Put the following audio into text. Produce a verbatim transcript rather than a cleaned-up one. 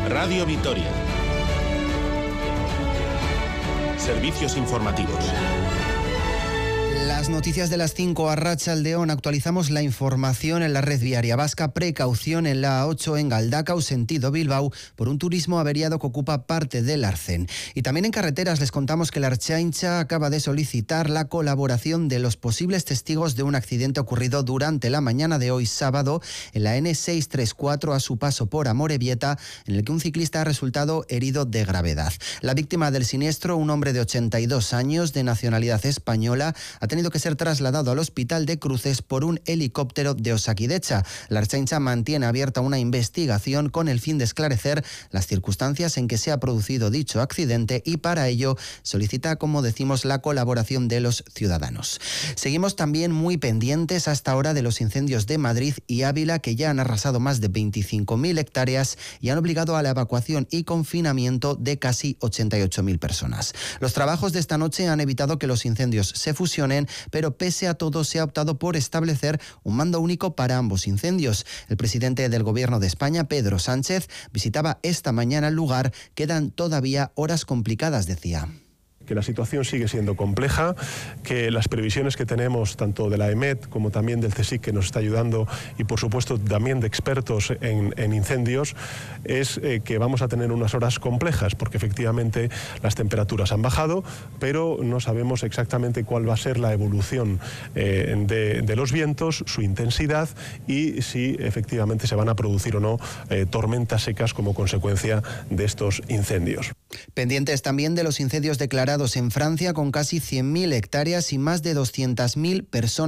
Radio Vitoria. Servicios informativos. Las noticias de las cinco a Arratsaldeon. Actualizamos la información en la red viaria vasca. Precaución en la A ocho en Galdakao, sentido Bilbao, por un turismo averiado que ocupa parte del Arcén. Y también en carreteras les contamos que la Ertzaintza acaba de solicitar la colaboración de los posibles testigos de un accidente ocurrido durante la mañana de hoy sábado en la N seiscientos treinta y cuatro a su paso por Amorebieta, en el que un ciclista ha resultado herido de gravedad. La víctima del siniestro, un hombre de ochenta y dos años de nacionalidad española, ha tenido que ser trasladado al hospital de Cruces por un helicóptero de Osakidetza. La Ertzaintza mantiene abierta una investigación con el fin de esclarecer las circunstancias en que se ha producido dicho accidente y para ello solicita, como decimos, la colaboración de los ciudadanos. Seguimos también muy pendientes hasta ahora de los incendios de Madrid y Ávila, que ya han arrasado más de veinticinco mil hectáreas y han obligado a la evacuación y confinamiento de casi ochenta y ocho mil personas. Los trabajos de esta noche han evitado que los incendios se fusionen, pero pese a todo se ha optado por establecer un mando único para ambos incendios. El presidente del Gobierno de España, Pedro Sánchez, visitaba esta mañana el lugar. Quedan todavía horas complicadas, decía. Que la situación sigue siendo compleja, que las previsiones que tenemos tanto de la EMET como también del CSIC, que nos está ayudando, y por supuesto también de expertos en, en incendios, es eh, que vamos a tener unas horas complejas, porque efectivamente las temperaturas han bajado, pero no sabemos exactamente cuál va a ser la evolución eh, de, de los vientos, su intensidad y si efectivamente se van a producir o no eh, tormentas secas como consecuencia de estos incendios. Pendientes también de los incendios declarados en Francia, con casi cien mil hectáreas y más de doscientas mil personas